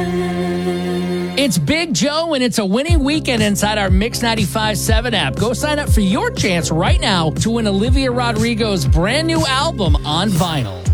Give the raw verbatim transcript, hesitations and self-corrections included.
It's Big Joe, and it's a winning weekend inside our Mix ninety-five point seven app. Go sign up for your chance right now to win Olivia Rodrigo's brand new album on vinyl.